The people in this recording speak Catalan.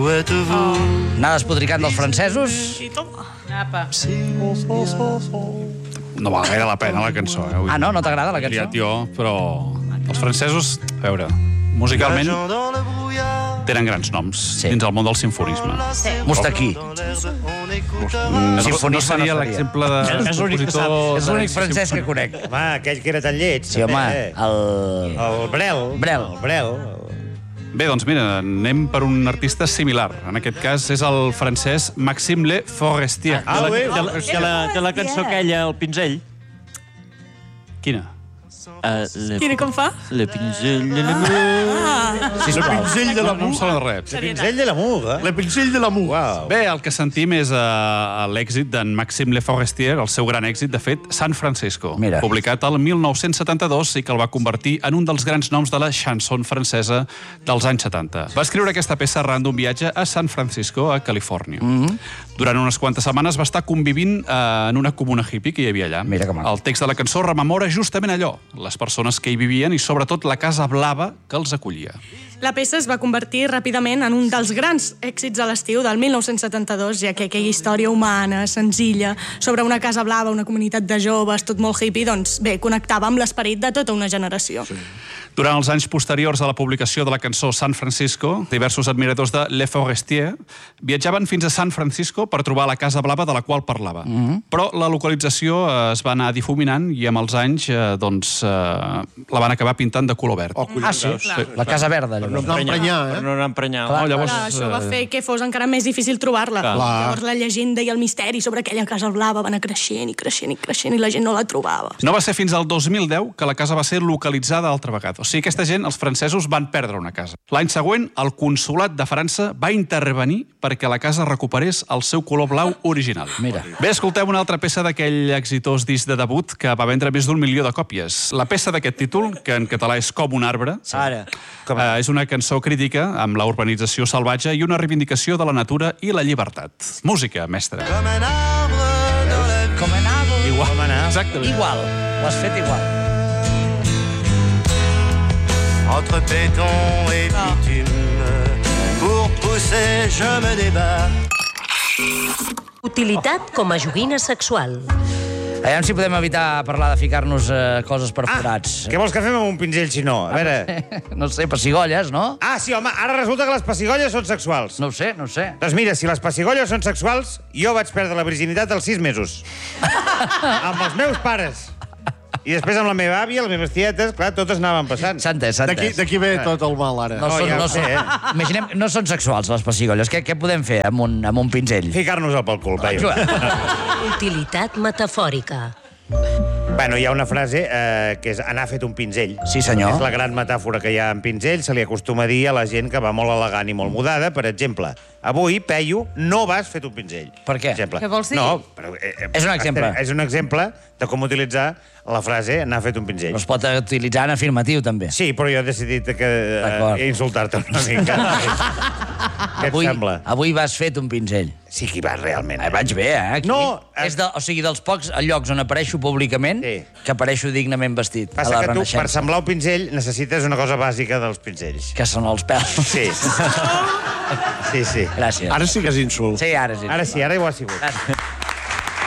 Anar despotricant dels francesos. I toma. Apa. No val gaire la pena, la cançó. Ah, no? No t'agrada la cançó? Jo, però els francesos, a veure, musicalment tenen grans noms dins el món del simfonisme. Mostaquí. No seria l'exemple de compositor... És l'únic francès que conec. Home, aquell que era tan lleig. Sí, home, El Brel. Brel. Bé, doncs mira, anem per un artista similar. En aquest cas és el francès Maxime Le Forestier. De la cançó aquella, El pinzell. Quina? Quina com fa? Le pinzell de l'amour. Le pinzell de l'amour. No em sona de res. Le pinzell de l'amour, eh? Le pinzell de l'amour. Wow. Bé, el que sentim és l'èxit d'en Maxime Le Forestier, el seu gran èxit, de fet, San Francisco, publicat el 1972 i que el va convertir en un dels grans noms de la chanson francesa dels anys 70. Va escriure aquesta peça arran d'un viatge a San Francisco, a Califòrnia. Durant unes quantes setmanes va estar convivint en una comuna hippie que hi havia allà. El text de la cançó rememora justament allò, les persones que hi vivien i sobretot la casa blava que els acollia. La peça es va convertir ràpidament en un dels grans èxits de l'estiu del 1972, ja que aquella història humana, senzilla, sobre una casa blava, una comunitat de joves, tot molt hippie, doncs bé, connectava amb l'esperit de tota una generació. Durant els anys posteriors a la publicació de la cançó San Francisco, diversos admiradors de Le Forestier viatjaven fins a San Francisco per trobar la casa blava de la qual parlava. Però la localització es va anar difuminant i amb els anys la van acabar pintant de color verd. Sí? La casa verda. Per no anar emprenyar. Això va fer que fos encara més difícil trobar-la. Llavors la llegenda i el misteri sobre aquella casa blava van anar creixent i creixent i creixent i la gent no la trobava. No va ser fins al 2010 que la casa va ser localitzada altra vegada. O sigui, aquesta gent, els francesos, van perdre una casa. L'any següent, el Consolat de França va intervenir perquè la casa recuperés el seu color blau original. Bé, escoltem una altra peça d'aquell exitós disc de debut que va vendre més d'1 milió de còpies. La peça d'aquest títol, que en català és Com un arbre, és una cançó crítica amb la urbanització salvatge i una reivindicació de la natura i la llibertat. Música, mestre. Com un arbre. Igual. Exactament. Igual. Ho has fet igual. Entre béton et bitume, pour pousser je me débat. Utilitat com a joguina sexual. Aviam si podem evitar parlar de ficar-nos coses per forats. Què vols que fem amb un pinzell si no? A veure... No sé, pessigolles, no? Ah, sí, home, ara resulta que les pessigolles són sexuals. No ho sé. Doncs mira, si les pessigolles són sexuals, jo vaig perdre la virginitat als 6 mesos. Amb els meus pares. I després amb la meva àvia, les meves tietes, clar, totes anaven passant. S'ha entès. D'aquí ve tot el mal, ara. Imaginem, no són sexuals, les pessigolles. Què podem fer amb un pinzell? Ficar-nos-el pel cul, paio. Utilitat metafòrica. Bueno, hi ha una frase que és anar fet un pinzell. Sí, senyor. És la gran metàfora que hi ha en pinzell. Se li acostuma a dir a la gent que va molt elegant i molt mudada. Per exemple, avui, Peyu, no vas fet un pinzell. Per què? Què vols dir? No, però... És un exemple. És un exemple de com utilitzar la frase anar fet un pinzell. Però es pot utilitzar en afirmatiu, també. Sí, però jo he decidit insultar-te una mica. Què et sembla? Avui vas fet un pinzell. Sí que hi vas realment. Vaig bé, Aquí. No! O sigui, dels pocs llocs on apareixo públicament, que apareixo dignament vestit. Passa que tu, per semblar un pinzell, necessites una cosa bàsica dels pinzells. Que són els pèls. Sí. Sí. Gràcies. Ara sí que és insult. Sí, ara sí. Ara sí, ara ho ha sigut.